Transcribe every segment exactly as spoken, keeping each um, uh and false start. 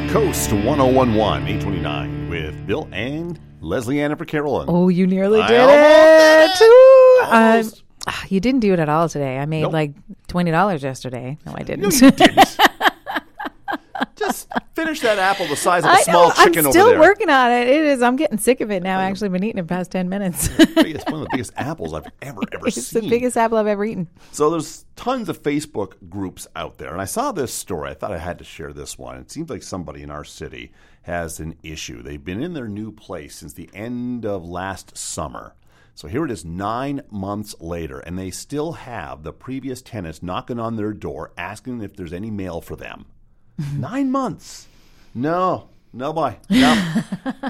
Coast one oh one one, eight twenty-nine with Bill and Leslie Ann for Carolyn. Oh, you nearly I did almost it. Ooh, Almost. um, you didn't do it at all today. I made Nope. like twenty dollars yesterday. No, I didn't. No, you didn't. Just finish that apple the size of a I small know, chicken I'm over still there. working on it. It is. I'm getting sick of it now. Actually, I've been eating it past ten minutes. It's one of the biggest apples I've ever, ever It's seen. the biggest apple I've ever eaten. So there's tons of Facebook groups out there, and I saw this story. I thought I had to share this one. It seems like somebody in our city has an issue. They've been in their new place since the end of last summer. So here it is nine months later, and they still have the previous tenants knocking on their door asking if there's any mail for them. Nine months. No. No, boy. No.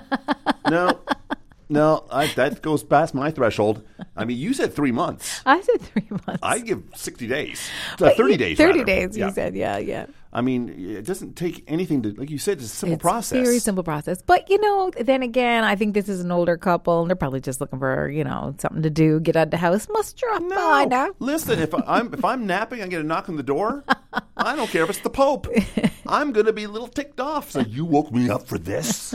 No. No, I, that goes past my threshold. I mean, you said three months. I said three months. I'd give sixty days. Uh, But thirty you- days, thirty rather. days, Yeah. you said. Yeah, yeah. I mean, it doesn't take anything to, like you said, it's a simple It's process. a very simple process. But, you know, then again, I think this is an older couple, and they're probably just looking for, you know, something to do, get out of the house. Must drop by No, now. listen. If I'm if I'm napping, I get a knock on the door. I don't care if it's the Pope. I'm gonna be a little ticked off. So you woke me up for this?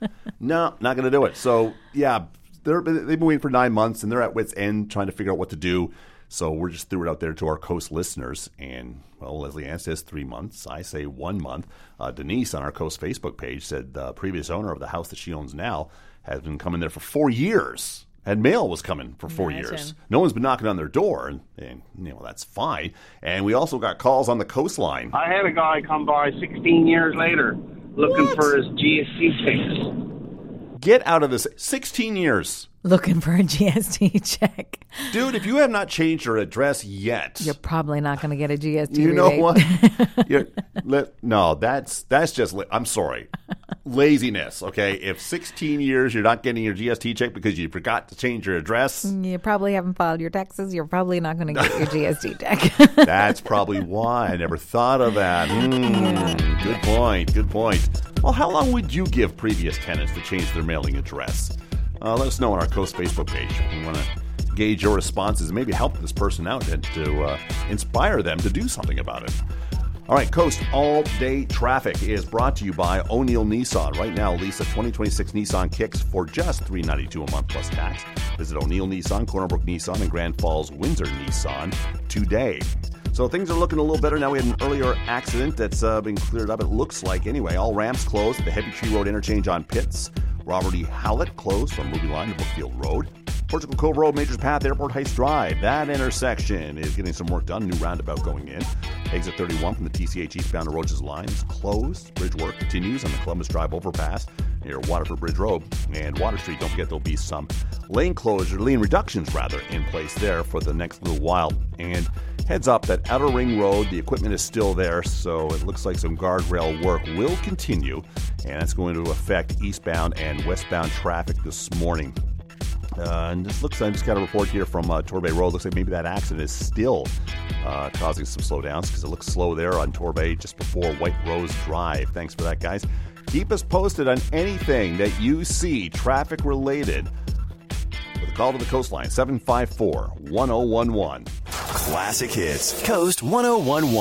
No, not gonna do it. So yeah, they're they've been waiting for nine months, and they're at wit's end trying to figure out what to do. So we're just threw it out there to our Coast listeners, and well, Leslie Ann says three months. I say one month. Uh, Denise on our Coast Facebook page said the previous owner of the house that she owns now has been coming there for four years. And mail was coming for four Imagine. years. No one's been knocking on their door, and, and you know that's fine. And we also got calls on the coastline. I had a guy come by sixteen years later looking What? for his G S T tickets. Get out of this. sixteen years. Looking for a G S T check. Dude, if you have not changed your address yet, You're probably not going to get a G S T you know rebate. what? You're, let, no, that's that's just, la- I'm sorry, laziness, okay? If sixteen years you're not getting your G S T check because you forgot to change your address, You probably haven't filed your taxes. You're probably not going to get your G S T check. that's probably why. I never thought of that. Hmm, good point, good point. Well, how long would you give previous tenants to change their mailing address? Uh, let us know on our Coast Facebook page. We want to gauge your responses and maybe help this person out and to uh, inspire them to do something about it. All right, Coast All-Day Traffic is brought to you by O'Neill Nissan. Right now, lease a twenty twenty-six Nissan Kicks for just three hundred ninety-two dollars a month plus tax. Visit O'Neill Nissan, Corner Brook Nissan, and Grand Falls Windsor Nissan today. So things are looking a little better now. We had an earlier accident that's uh, been cleared up, it looks like. Anyway, all ramps closed at the Heavy Tree Road interchange on Pitts. Robert E. Howlett closed from Ruby Line to Brookfield Road. Portugal Cove Road, Majors Path, Airport Heights Drive. That intersection is getting some work done. New roundabout going in. Exit thirty-one from the T C H eastbound to Roaches line is closed. Bridge work continues on the Columbus Drive overpass near Waterford Bridge Road and Water Street. Don't forget there'll be some lane closure, lane reductions rather, in place there for the next little while. And heads up that Outer Ring Road, the equipment is still there, so it looks like some guardrail work will continue, and that's going to affect eastbound and westbound traffic this morning. Uh, and this looks, I just got a report here from uh, Torbay Road. Looks like maybe that accident is still uh, causing some slowdowns because it looks slow there on Torbay just before White Rose Drive. Thanks for that, guys. Keep us posted on anything that you see traffic related with a call to the Coastline, seven five four, one oh one one. Classic Hits, Coast one oh one one.